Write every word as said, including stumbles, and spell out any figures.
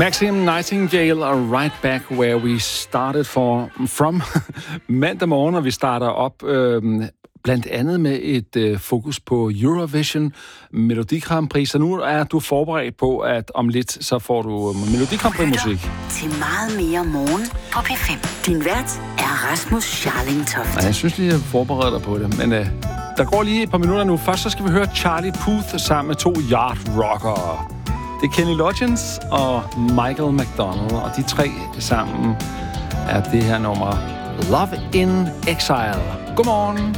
Maxim Nightingale og Right Back Where We Started for, From mandag morgen, og vi starter op øh, blandt andet med et øh, fokus på Eurovision Melodi Grand Prix. Så nu er du forberedt på, at om lidt så får du Melodi Grand Prix musik. Til meget mere morgen på P fem. Din vært er Rasmus Scharling-Toft. Ja, jeg synes lige, jeg forbereder dig på det, men øh, der går lige et par minutter nu. Først så skal vi høre Charlie Puth sammen med to yard rockere. Det er Kenny Loggins og Michael McDonald, og de tre sammen er det her nummer Love in Exile. Godmorgen.